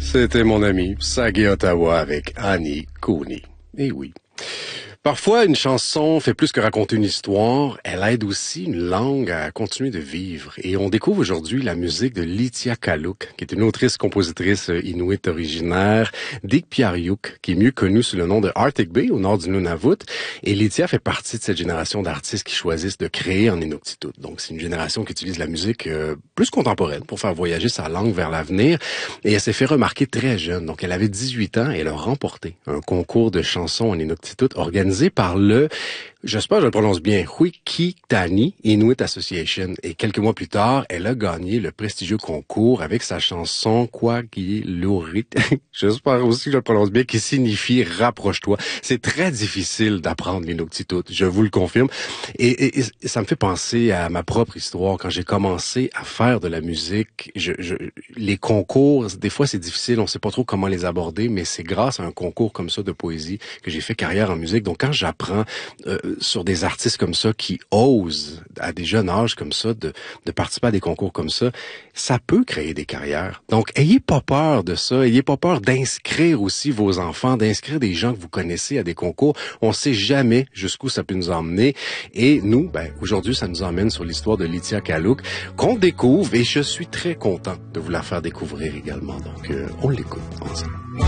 C'était mon ami Sagui Ottawa avec Annie Cooney. Eh oui. Parfois, une chanson fait plus que raconter une histoire, elle aide aussi une langue à continuer de vivre. Et on découvre aujourd'hui la musique de Lytia Kaluk, qui est une autrice-compositrice inuit originaire d'Ikpiariuk, qui est mieux connue sous le nom de Arctic Bay, au nord du Nunavut. Et Lytia fait partie de cette génération d'artistes qui choisissent de créer en Inuktitut. Donc, c'est une génération qui utilise la musique plus contemporaine pour faire voyager sa langue vers l'avenir. Et elle s'est fait remarquer très jeune. Donc, elle avait 18 ans et elle a remporté un concours de chansons en Inuktitut organisé par le, j'espère que je le prononce bien, Whikitani Inuit Association. Et quelques mois plus tard, elle a gagné le prestigieux concours avec sa chanson Kwagilurit, j'espère aussi que je le prononce bien, qui signifie rapproche-toi. C'est très difficile d'apprendre l'Inuktitut, je vous le confirme. Et ça me fait penser à ma propre histoire. Quand j'ai commencé à faire de la musique, les concours, des fois c'est difficile, on sait pas trop comment les aborder, mais c'est grâce à un concours comme ça de poésie que j'ai fait carrière en musique. Donc quand j'apprends sur des artistes comme ça qui osent à des jeunes âges comme ça de participer à des concours comme ça peut créer des carrières. Donc ayez pas peur de ça, ayez pas peur d'inscrire aussi vos enfants, d'inscrire des gens que vous connaissez à des concours. On sait jamais jusqu'où ça peut nous emmener. Et nous, aujourd'hui, ça nous emmène sur l'histoire de Lytia Kaluk qu'on découvre et je suis très content de vous la faire découvrir également. Donc on l'écoute ensemble.